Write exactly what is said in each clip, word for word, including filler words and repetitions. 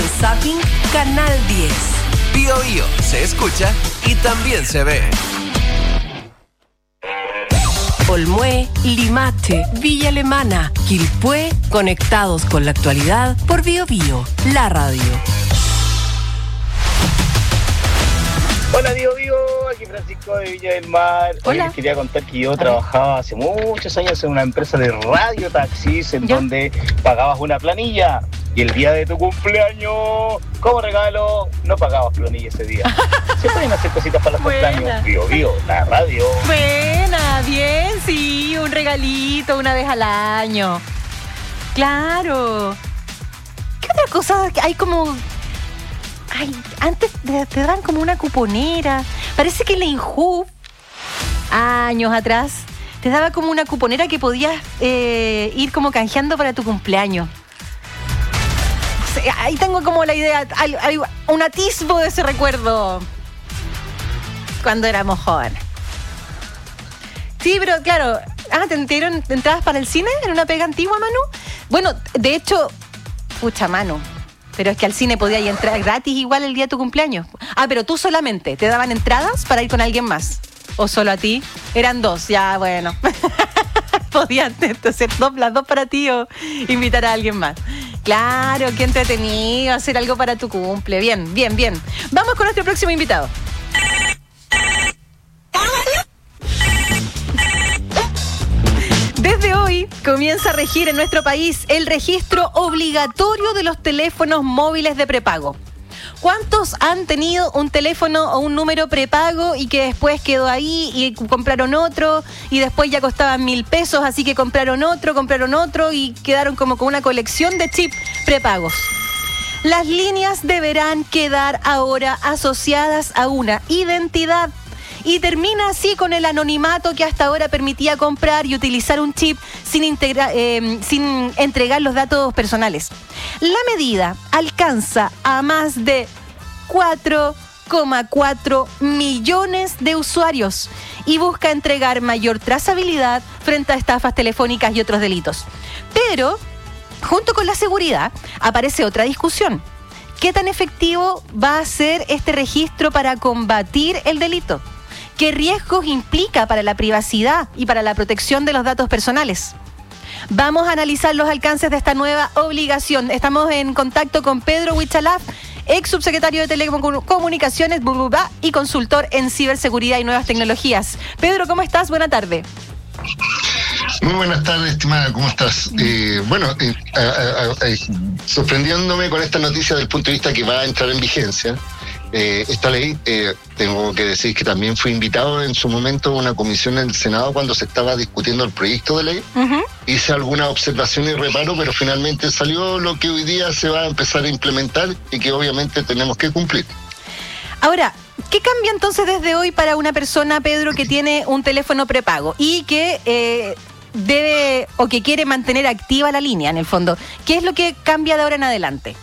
Zapping, Canal diez. Bio Bio se escucha y también se ve. Olmué, Limache, Villa Alemana, Quilpué, conectados con la actualidad por Bio Bio, la radio. Hola Bio Bio, aquí Francisco de Viña del Mar. Hoy les quería contar que yo trabajaba hace muchos años en una empresa de radio taxis en ¿Ya? donde pagabas una planilla y el día de tu cumpleaños, como regalo, no pagabas planilla ese día. Se pueden hacer cositas para los Buena. cumpleaños. Bio Bio, la radio. Buena, bien, sí, un regalito una vez al año. Claro. ¿Qué otra cosa hay como... Ay, antes te, te dan como una cuponera. Parece que la Inhub, años atrás, te daba como una cuponera que podías eh, ir como canjeando para tu cumpleaños. O sea, ahí tengo como la idea, hay, hay un atisbo de ese recuerdo cuando éramos jóvenes. Sí, pero claro, ah, ¿te dieron entradas para el cine en una pega antigua, Manu? Bueno, de hecho, pucha, Manu. Pero es que al cine podía ir entrar gratis igual el día de tu cumpleaños. Ah, pero tú solamente. ¿Te daban entradas para ir con alguien más? ¿O solo a ti? Eran dos, ya, bueno. Podían hacer dos, las dos para ti o invitar a alguien más. Claro, qué entretenido hacer algo para tu cumple. Bien, bien, bien. Vamos con nuestro próximo invitado. Desde hoy comienza a regir en nuestro país el registro obligatorio de los teléfonos móviles de prepago. ¿Cuántos han tenido un teléfono o un número prepago y que después quedó ahí y compraron otro y después ya costaban mil pesos, así que compraron otro, compraron otro y quedaron como con una colección de chips prepagos? Las líneas deberán quedar ahora asociadas a una identidad. Y termina así con el anonimato que hasta ahora permitía comprar y utilizar un chip sin, integra- eh, sin entregar los datos personales. La medida alcanza a más de cuatro coma cuatro millones de usuarios y busca entregar mayor trazabilidad frente a estafas telefónicas y otros delitos. Pero, junto con la seguridad, aparece otra discusión. ¿Qué tan efectivo va a ser este registro para combatir el delito? ¿Qué riesgos implica para la privacidad y para la protección de los datos personales? Vamos a analizar los alcances de esta nueva obligación. Estamos en contacto con Pedro Huichalaf, ex subsecretario de Telecomunicaciones y consultor en ciberseguridad y nuevas tecnologías. Pedro, ¿cómo estás? Buena tarde. Muy buenas tardes, estimada, ¿cómo estás? Eh, bueno, eh, a, a, a, sorprendiéndome con esta noticia desde el punto de vista que va a entrar en vigencia. Eh, esta ley, eh, tengo que decir que también fui invitado en su momento a una comisión en el Senado cuando se estaba discutiendo el proyecto de ley. Uh-huh. Hice alguna observación y reparo, pero finalmente salió lo que hoy día se va a empezar a implementar y que obviamente tenemos que cumplir. Ahora, ¿qué cambia entonces desde hoy para una persona, Pedro, que tiene un teléfono prepago y que eh, debe o que quiere mantener activa la línea, en el fondo? ¿Qué es lo que cambia de ahora en adelante?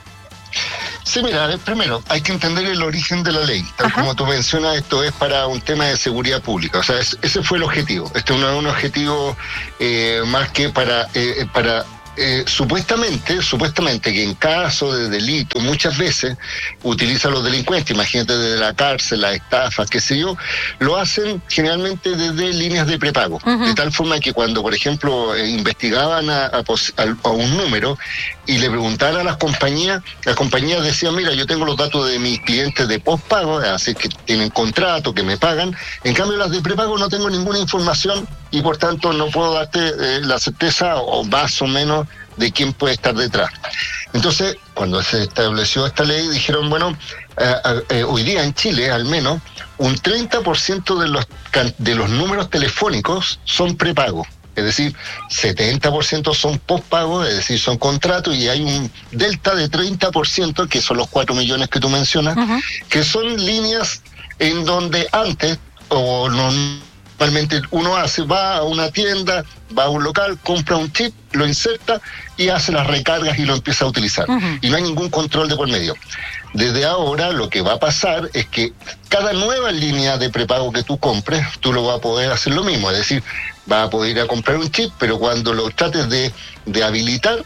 Sí, mira, primero hay que entender el origen de la ley. Tal Ajá. como tú mencionas, esto es para un tema de seguridad pública. O sea, es, ese fue el objetivo. Este no es un objetivo eh, más que para... Eh, para Eh, supuestamente, supuestamente que en caso de delito muchas veces utilizan los delincuentes, imagínate desde la cárcel, las estafas, qué sé yo, lo hacen generalmente desde líneas de prepago, uh-huh. de tal forma que cuando, por ejemplo, eh, investigaban a, a, a un número y le preguntaban a las compañías, las compañías decían, mira, yo tengo los datos de mis clientes de postpago, así que tienen contrato, que me pagan, en cambio las de prepago no tengo ninguna información y por tanto no puedo darte eh, la certeza o más o menos de quién puede estar detrás. Entonces, cuando se estableció esta ley, dijeron, bueno, eh, eh, hoy día en Chile, al menos, un treinta por ciento de los, de los números telefónicos son prepago. Es decir, setenta por ciento son postpago, es decir, son contratos, y hay un delta de treinta por ciento, que son los cuatro millones que tú mencionas, uh-huh. que son líneas en donde antes, o no... Normalmente uno hace, va a una tienda, va a un local, compra un chip, lo inserta y hace las recargas y lo empieza a utilizar. Uh-huh. Y no hay ningún control de por medio. Desde ahora lo que va a pasar es que cada nueva línea de prepago que tú compres, tú lo vas a poder hacer lo mismo. Es decir, vas a poder ir a comprar un chip, pero cuando lo trates de, de habilitar,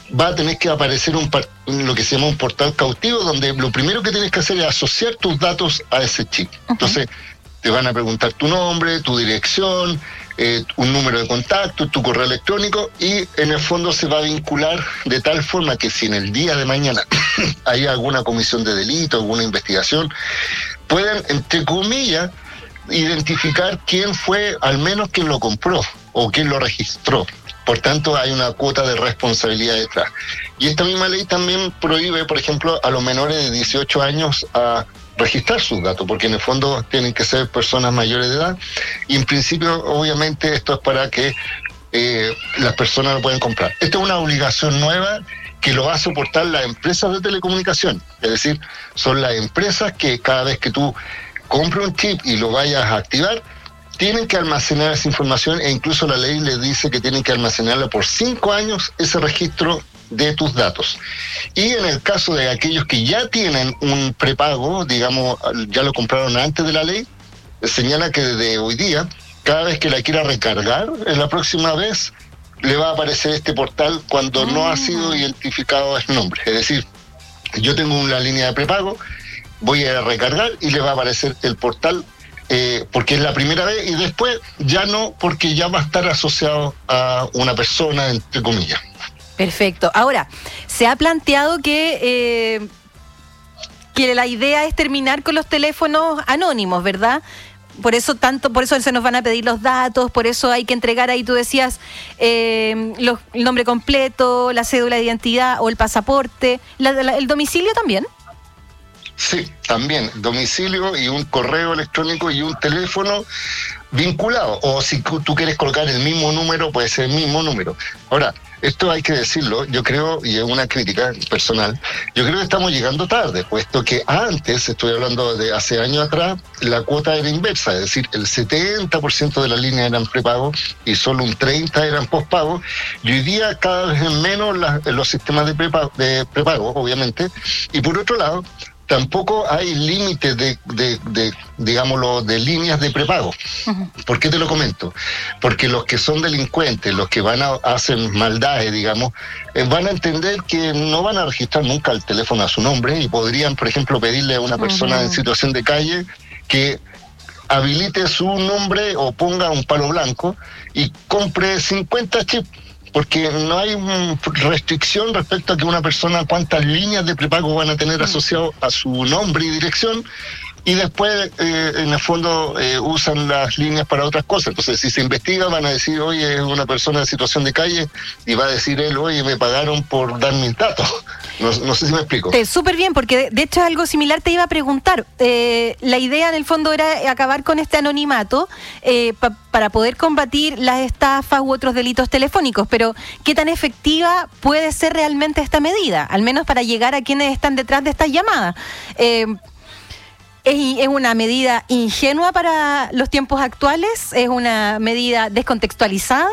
va a tener que aparecer un lo que se llama un portal cautivo, donde lo primero que tienes que hacer es asociar tus datos a ese chip. Uh-huh. Entonces, te van a preguntar tu nombre, tu dirección, eh, un número de contacto, tu correo electrónico, y en el fondo se va a vincular de tal forma que si en el día de mañana hay alguna comisión de delito, alguna investigación, pueden, entre comillas, identificar quién fue, al menos quien lo compró o quién lo registró. Por tanto, hay una cuota de responsabilidad detrás. Y esta misma ley también prohíbe, por ejemplo, a los menores de dieciocho años a registrar sus datos, porque en el fondo tienen que ser personas mayores de edad, y en principio, obviamente, esto es para que eh, las personas lo puedan comprar. Esta es una obligación nueva que lo va a soportar las empresas de telecomunicación, es decir, son las empresas que cada vez que tú compres un chip y lo vayas a activar, tienen que almacenar esa información, e incluso la ley les dice que tienen que almacenarla por cinco años, ese registro de tus datos. Y en el caso de aquellos que ya tienen un prepago, digamos, ya lo compraron antes de la ley, señala que desde hoy día, cada vez que la quiera recargar, en la próxima vez, le va a aparecer este portal cuando no ha sido identificado el nombre. Es decir, yo tengo una línea de prepago, voy a recargar y le va a aparecer el portal, eh, porque es la primera vez, y después ya no, porque ya va a estar asociado a una persona, entre comillas. Perfecto. Ahora, se ha planteado que eh, que la idea es terminar con los teléfonos anónimos, ¿verdad? Por eso tanto, por eso se nos van a pedir los datos, por eso hay que entregar ahí, tú decías, eh, los, el nombre completo, la cédula de identidad o el pasaporte, la, la, el domicilio también. Sí, también, domicilio y un correo electrónico y un teléfono vinculado, o si tú quieres colocar el mismo número, puede ser el mismo número. Ahora, esto hay que decirlo, yo creo, y es una crítica personal, yo creo que estamos llegando tarde, puesto que antes, estoy hablando de hace años atrás, la cuota era inversa, es decir, el setenta por ciento de las líneas eran prepago y solo un treinta por ciento eran postpago, y hoy día cada vez menos la, los sistemas de prepago, de prepago, obviamente, y por otro lado, tampoco hay límites de, de, de, digámoslo, de líneas de prepago. Uh-huh. ¿Por qué te lo comento? Porque los que son delincuentes, los que van a hacer maldades, digamos, eh, van a entender que no van a registrar nunca el teléfono a su nombre, y podrían, por ejemplo, pedirle a una persona uh-huh. en situación de calle que habilite su nombre o ponga un palo blanco y compre cincuenta chips. Porque no hay restricción respecto a que una persona cuántas líneas de prepago van a tener asociado a su nombre y dirección, y después eh, en el fondo eh, usan las líneas para otras cosas. Entonces, si se investiga, van a decir, oye, es una persona en situación de calle, y va a decir él, oye, me pagaron por dar mis datos. No, no sé si me explico. Eh, súper bien, porque de, de hecho algo similar te iba a preguntar. Eh, la idea en el fondo era acabar con este anonimato eh, pa, para poder combatir las estafas u otros delitos telefónicos, pero ¿qué tan efectiva puede ser realmente esta medida? Al menos para llegar a quienes están detrás de estas llamadas. Eh, ¿Es, ¿Es una medida ingenua para los tiempos actuales? ¿Es una medida descontextualizada?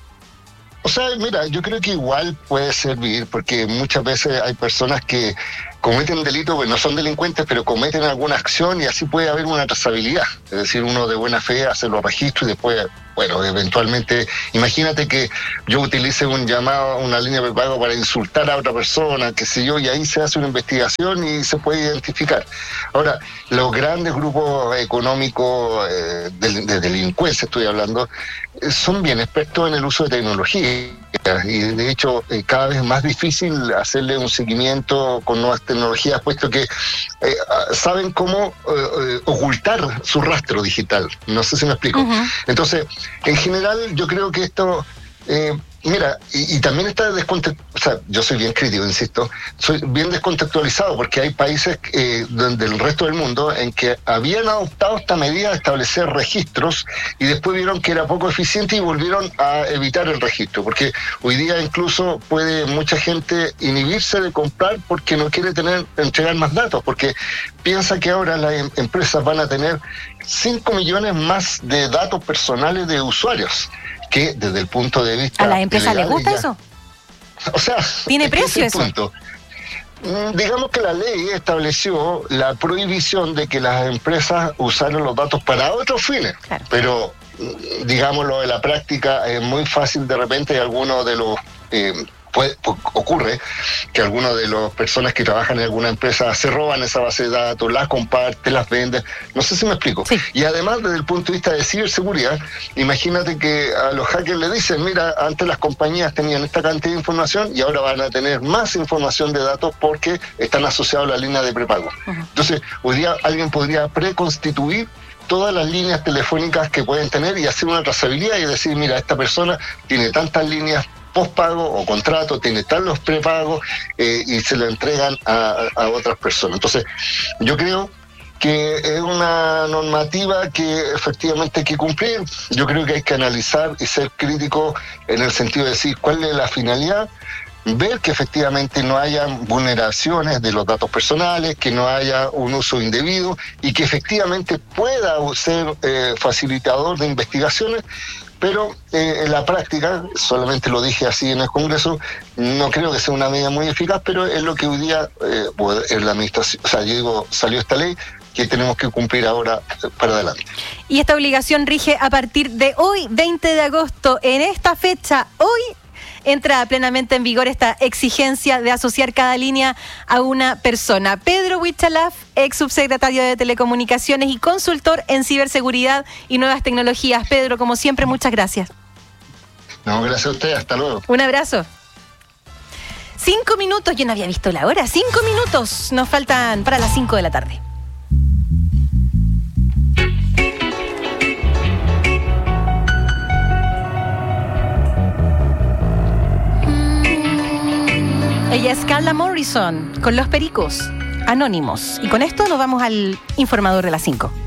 O sea, mira, yo creo que igual puede servir, porque muchas veces hay personas que cometen delitos, pues no son delincuentes, pero cometen alguna acción, y así puede haber una trazabilidad. Es decir, uno de buena fe hace los registros y después, bueno, eventualmente, imagínate que yo utilice un llamado, una línea de prepago para insultar a otra persona, qué sé yo, y ahí se hace una investigación y se puede identificar. Ahora, los grandes grupos económicos eh, de, de delincuencia, estoy hablando, eh, son bien expertos en el uso de tecnología, y de hecho eh, cada vez es más difícil hacerle un seguimiento con nuevas tecnologías, puesto que eh, saben cómo eh, ocultar su rastro digital. No sé si me explico. Uh-huh. Entonces, en general, yo creo que esto... Eh, Mira, y, y también está descontextualizado, o sea, yo soy bien crítico, insisto, soy bien descontextualizado, porque hay países eh, del resto del mundo en que habían adoptado esta medida de establecer registros, y después vieron que era poco eficiente y volvieron a evitar el registro, porque hoy día incluso puede mucha gente inhibirse de comprar porque no quiere tener entregar más datos, porque piensa que ahora las em- empresas van a tener cinco millones más de datos personales de usuarios, que desde el punto de vista... ¿A las empresas les gusta ya, eso? O sea... ¿Tiene precio eso? Punto. Digamos que la ley estableció la prohibición de que las empresas usaran los datos para otros fines, claro. Pero, digámoslo, en la práctica es muy fácil de repente algunos de los... Eh, puede, ocurre que algunas de las personas que trabajan en alguna empresa se roban esa base de datos, las comparten, las venden. No sé si me explico. Sí. Y además, desde el punto de vista de ciberseguridad, imagínate que a los hackers le dicen, mira, antes las compañías tenían esta cantidad de información y ahora van a tener más información de datos porque están asociados a la línea de prepago. Uh-huh. Entonces, hoy día alguien podría preconstituir todas las líneas telefónicas que pueden tener y hacer una trazabilidad y decir, mira, esta persona tiene tantas líneas postpago o contrato, tiene tantos prepagos eh, y se lo entregan a, a otras personas. Entonces, yo creo que es una normativa que efectivamente hay que cumplir. Yo creo que hay que analizar y ser crítico en el sentido de decir cuál es la finalidad, ver que efectivamente no haya vulneraciones de los datos personales, que no haya un uso indebido y que efectivamente pueda ser eh, facilitador de investigaciones, pero eh, en la práctica, solamente lo dije así en el Congreso, no creo que sea una medida muy eficaz, pero es lo que hoy día eh, en la administración, o sea, yo digo, salió esta ley que tenemos que cumplir ahora para adelante. Y esta obligación rige a partir de hoy, veinte de agosto. En esta fecha, hoy, entra plenamente en vigor esta exigencia de asociar cada línea a una persona. Pedro Huichalaf, ex subsecretario de Telecomunicaciones y consultor en ciberseguridad y nuevas tecnologías. Pedro, como siempre, muchas gracias. No, gracias a usted, hasta luego. Un abrazo. Cinco minutos, yo no había visto la hora, cinco minutos nos faltan para las cinco de la tarde. Ella es Carla Morrison con Los Pericos, Anónimos. Y con esto nos vamos al informador de las cinco.